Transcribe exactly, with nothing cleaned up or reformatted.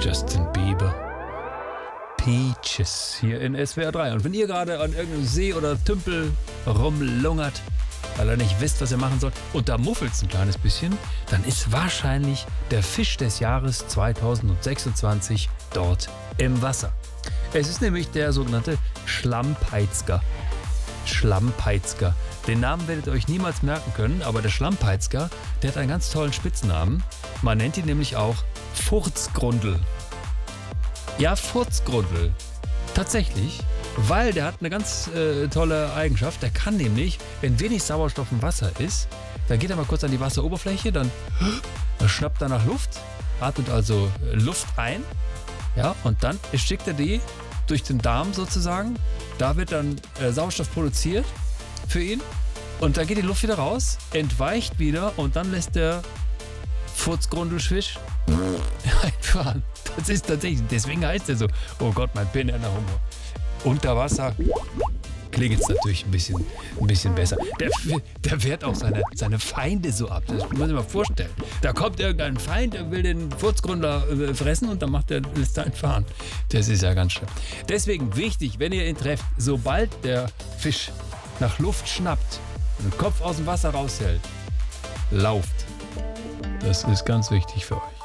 Justin Bieber. Peaches hier in S W R drei. Und wenn ihr gerade an irgendeinem See oder Tümpel rumlungert, weil ihr nicht wisst, was ihr machen sollt, und da muffelt es ein kleines bisschen, dann ist wahrscheinlich der Fisch des Jahres zweitausendsechsundzwanzig dort im Wasser. Es ist nämlich der sogenannte Schlammpeitzger. Schlammpeitzger. Den Namen werdet ihr euch niemals merken können, aber der Schlammpeitzger, der hat einen ganz tollen Spitznamen. Man nennt ihn nämlich auch Furzgrundel. Ja, Furzgrundel. Tatsächlich, weil der hat eine ganz äh, tolle Eigenschaft. Der kann nämlich, wenn wenig Sauerstoff im Wasser ist, dann geht er mal kurz an die Wasseroberfläche, dann, dann schnappt er nach Luft, atmet also Luft ein, ja, und dann schickt er die durch den Darm sozusagen. Da wird dann äh, Sauerstoff produziert für ihn und dann geht die Luft wieder raus, entweicht wieder und dann lässt der Furzgrundelfisch einfahren. Das ist tatsächlich, deswegen heißt er so. Oh Gott, mein Pinner Hummer. Unter Wasser klingt es natürlich ein bisschen, ein bisschen besser. Der, der wehrt auch seine, seine Feinde so ab. Das muss man sich mal vorstellen. Da kommt irgendein Feind, der will den Furzgrundler äh, fressen und dann macht der, lässt er ihn fahren. Das ist ja ganz schlimm. Deswegen wichtig, wenn ihr ihn trefft, sobald der Fisch nach Luft schnappt und den Kopf aus dem Wasser raushält, lauft. Das ist ganz wichtig für euch.